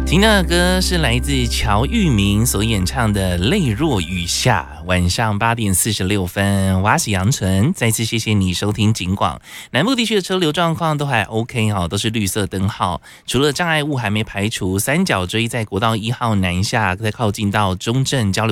听到的歌是来自乔玉明所演唱的《泪若雨下》。晚上8点46分，我是杨纯，再次谢谢你收听警广。南部地区的车流状况都还 OK 哈，都是绿色灯号，除了障碍物还没排除，三角锥在国道1号南下，在靠近到中正交流